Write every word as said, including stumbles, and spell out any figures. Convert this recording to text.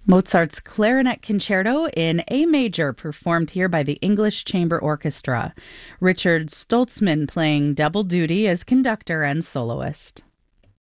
Mozart's Clarinet Concerto in A major, performed here by the English Chamber Orchestra. Richard Stoltzman playing double duty as conductor and soloist.